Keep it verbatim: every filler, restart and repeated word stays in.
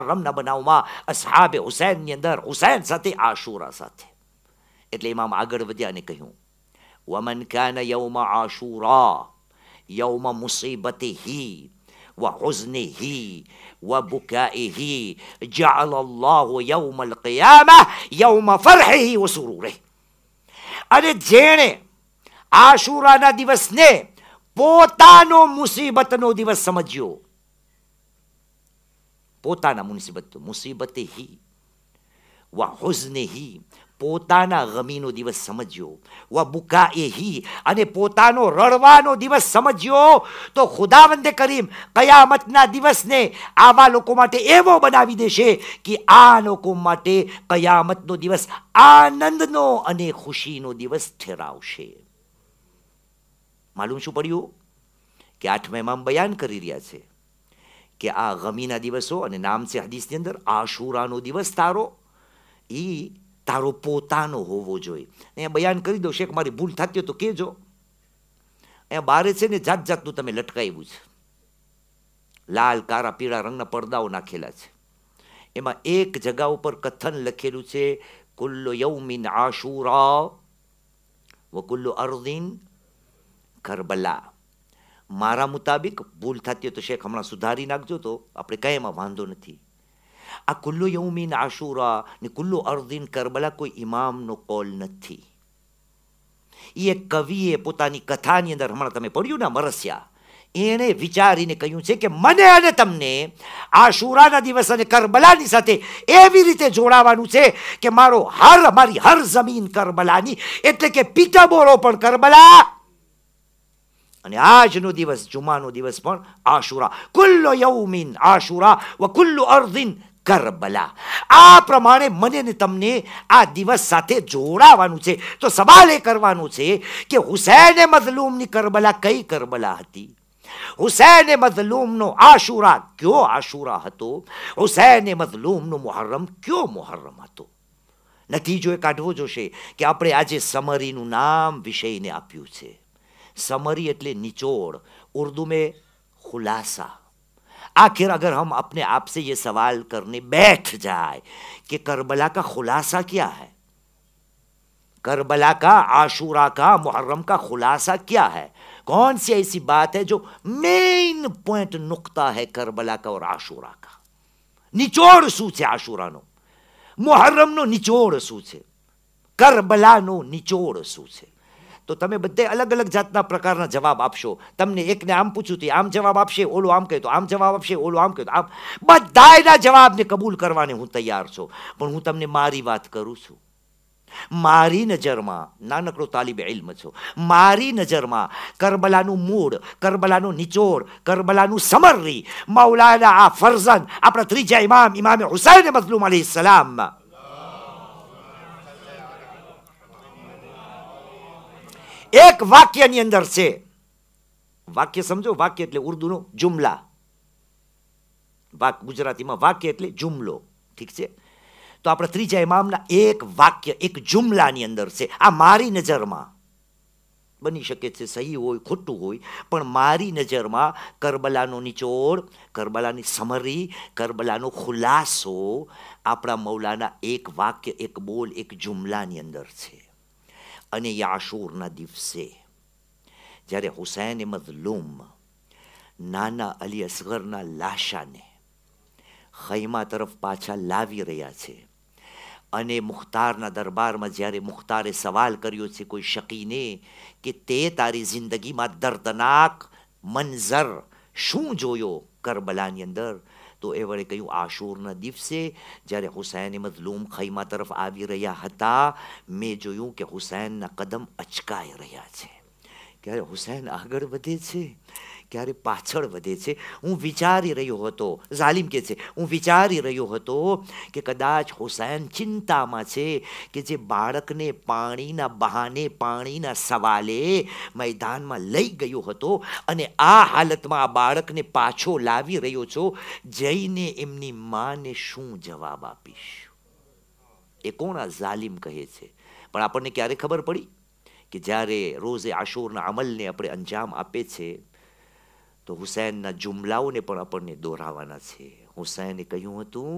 મુહર્રમના બનાવમાં અસહાબે હુસૈનની અંદર હુસૈન સાથે આશુરા સાથે એટલે ઇમામ આગળ વધ્યા અને કહ્યું વમન કાન યૌમ આશુરા યૌમ મુસીબતિહી وحزنه وبكائه جعل الله يوم القيامة يوم فرحه وسروره અને જેણે આશુરાના દિવસને પોતાનો મુસીબતનો દિવસ સમજ્યો પોતાના મુસીબત મુસીબતિહી وحزنه પોતાના ગમીનો દિવસ સમજ્યો વ બુકાએહી અને પોતાનો રડવાનો દિવસ સમજ્યો તો ખુદાવંદે કરીમ કયામતના દિવસને આવા લોકો માટે એવો બનાવી દેશે કે આ લોકો માટે કયામતનો દિવસ આનંદનો અને ખુશીનો દિવસ ઠેરાવશે. માલુમ શું પડ્યું કે આઠમા ઇમામ બયાન કરી રહ્યા છે કે આ ગમીના દિવસો અને નામ છે હદીસની અંદર આશુરાનો દિવસ તારો ઈ તારો પોતાનો હોવો જોઈએ. અહીંયા બયાન કરી દો શેખ મારી ભૂલ થતી હોય તો કહેજો. અહીંયા બારે છે ને જાત જાતનું તમે લટકાવ્યું છે, લાલ કારા પીળા રંગના પડદાઓ નાખેલા છે. એમાં એક જગા ઉપર કથન લખેલું છે કુલ્લુ યૌમિન આશુરા વ કુલ્લુ અર્દિન કરબલા. મારા મુતાબિક ભૂલ થતી હોય તો શેખ હમણાં સુધારી નાખજો તો આપણે કઈ એમાં વાંધો નથી. આ કુલ્લુ યૌમિન આશુરા ને કુલ્લુ અર્દિન કરબલા કોઈ ઇમામનો કોલ નથી. એ એક કવિએ પોતાની કથાની અંદર હમણાં તમે પડ્યું ને મરસ્યા એણે વિચારીને કહ્યું છે કે મને અને તમને આશુરાના દિવસ અને કરબલાની સાથે એવી રીતે જોડાવાનું છે કે મારો હર મારી હર જમીન કરબલાની એટલે કે પીઠબોળો પણ કરબલા અને આજનો દિવસ જુમાનો દિવસ પણ આશુરા. કુલ્લુ યૌમિન આશુરા વ કુલ્લુ અર્દિન કરબલા. આ પ્રમાણે મને ને તમને આ દિવસ સાથે જોડાવાનું છે. તો સવાલ એ કરવાનો છે કે હુસૈને મઝલૂમની કરબલા કઈ કરબલા હતી? હુસૈને મઝલૂમનો આશુરા કયો આશુરા હતો? હુસૈને મઝલૂમનો મુહર્રમ કયો મુહર્રમ હતો? નતીજો એ કાઢવો જોશે કે આપણે આજે સમરીનું નામ વિષયને આપ્યું છે. समरी એટલે निचोड़, उर्दू में खुलासा. आखिर अगर हम अपने आप से ये सवाल करने बैठ जाए कि करबला का खुलासा क्या है, करबला का आशूरा का मुहर्रम का खुलासा क्या है, कौन सी ऐसी बात है जो मेन पॉइंट नुक्ता है करबला का और आशूरा का? निचोड़ शू છે આશુરાનો, મુહર્રમનો નિચોડ શું છે, કરબલાનો નિચોડ શું છે? તો તમે બધે અલગ અલગ જાતના પ્રકારના જવાબ આપશો. તમને એકને આમ પૂછ્યું તો આમ જવાબ આપશે, ઓલો આમ કહે તો આમ જવાબ આપશે, ઓલો આમ કહે તો આમ. બધાયના જવાબને કબૂલ કરવાને હું તૈયાર છું. પણ હું તમને મારી વાત કરું છું. મારી નજરમાં, નાનકડો તાલિબે ઇલ્મ છો, મારી નજરમાં કરબલાનું મૂળ, કરબલાનું નિચોડ, કરબલાનું સમરી મૌલાના આ ફરઝન આપણા ત્રીજા ઇમામ ઇમામે હુસૈન મઝલૂમ અલૈહિ સલામ એક વાક્યની અંદર છે. વાક્ય સમજો, વાક્ય એટલે ઉર્દુનો જુમલા, વાક ગુજરાતીમાં વાક્ય એટલે જુમલો, ઠીક છે? તો આપણા ત્રીજા ઇમામના એક વાક્ય એક જુમલાની અંદર છે. આ મારી નજરમાં બની શકે છે સહી હોય ખોટું હોય, પણ મારી નજરમાં કરબલાનો નિચોડ, કરબલાની સમરી, કરબલાનો ખુલાસો આપણા મૌલાના એક વાક્ય, એક બોલ, એક જુમલાની અંદર છે. અને આશુરના દિવસે જ્યારે હુસૈન મઝલૂમ નાના અલી અસગરના લાશાને ખૈમા તરફ પાછા લાવી રહ્યા છે અને મુખ્તારના દરબારમાં જ્યારે મુખ્તારે સવાલ કર્યો છે કોઈ શકીને કે તે તારી જિંદગીમાં દર્દનાક મંઝર શું જોયો કરબલાની અંદર, તો એ વડે કહ્યું આશુરના દિવસે જ્યારે હુસૈન મઝલૂમ ખૈમા તરફ આવી રહ્યા હતા, મેં જોયું કે હુસૈનના કદમ અચકાઈ રહ્યા છે. ક્યારે હુસૈન આગળ વધે છે, ક્યારે પાછળ વધે છે. હું વિચારી રહ્યો હતો, ઝાલિમ કે છે, હું વિચારી રહ્યો હતો કે કદાચ હુસૈન ચિંતામાં છે કે જે બાળકને પાણીના બહાને, પાણીના સવાલે મેદાનમાં લઈ ગયો હતો અને આ હાલતમાં આ બાળકને પાછો લાવી રહ્યો છો, જઈને એમની માને શું જવાબ આપીશ? એ કોણ આ ઝાલિમ કહે છે? પણ આપણને ક્યારે ખબર પડી કે જ્યારે રોઝે આશુરના અમલને આપણે અંજામ આપે છે તો હુસૈનના જુમલાઓને પણ આપણને દોહરાવાના છે. હુસૈને કહ્યું હતું